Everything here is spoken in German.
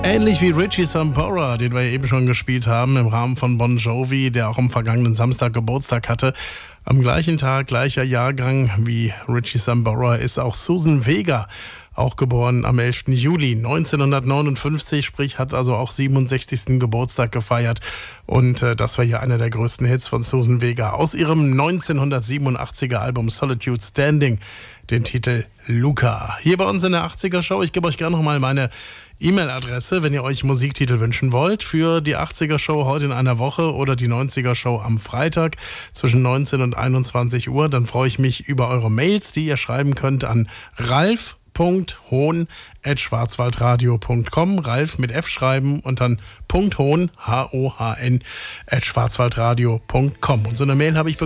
Ähnlich wie Richie Sambora, den wir eben schon gespielt haben im Rahmen von Bon Jovi, der auch am vergangenen Samstag Geburtstag hatte. Am gleichen Tag, gleicher Jahrgang wie Richie Sambora ist auch Suzanne Vega, auch geboren am 11. Juli 1959, sprich hat also auch 67. Geburtstag gefeiert. Und das war hier einer der größten Hits von Suzanne Vega aus ihrem 1987er Album Solitude Standing, den Titel Luca. Hier bei uns in der 80er Show, ich gebe euch gerne nochmal meine E-Mail-Adresse, wenn ihr euch Musiktitel wünschen wollt für die 80er Show heute in einer Woche oder die 90er Show am Freitag zwischen 19 und 21 Uhr. Dann freue ich mich über eure Mails, die ihr schreiben könnt an ralf.hohn@schwarzwaldradio.com. Ralf mit F schreiben und dann .hohn, Hohn, @schwarzwaldradio.com. Und so eine Mail habe ich bekommen